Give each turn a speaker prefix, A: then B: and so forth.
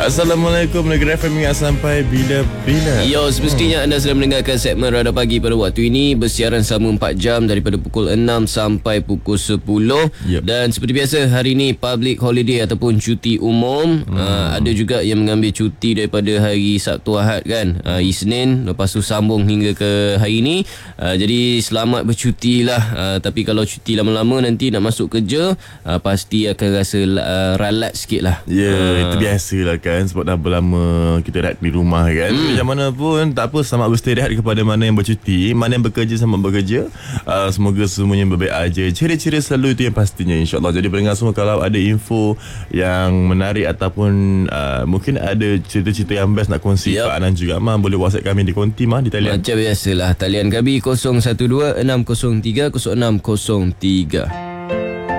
A: Assalamualaikum, Negeri FM ingat sampai bila-bila.
B: Yo, semestinya anda sedang mendengarkan segmen Radar Pagi pada waktu ini, bersiaran selama 4 jam daripada pukul 6 sampai pukul 10. Dan seperti biasa, hari ini public holiday ataupun cuti umum. Ada juga yang mengambil cuti daripada hari Sabtu Ahad kan, Isnin, lepas tu sambung hingga ke hari ini. Jadi selamat bercuti lah. Tapi kalau cuti lama-lama nanti nak masuk kerja, pasti akan rasa ralat sikit lah.
A: Itu biasalah kan, sebab dah berlama kita rehat di rumah kan. Macam mana pun tak apa, selamat beristirahat kepada mana yang bercuti, mana yang bekerja selamat bekerja. Semoga semuanya berbaik aja. Ciri-ciri selalu itu yang pastinya, insyaAllah. Jadi pendengar semua, kalau ada info yang menarik ataupun mungkin ada cerita-cerita yang best nak kongsi, Pak Anan juga boleh WhatsApp kami di konti di talian.
B: Macam biasalah, talian kami 012 603 0603.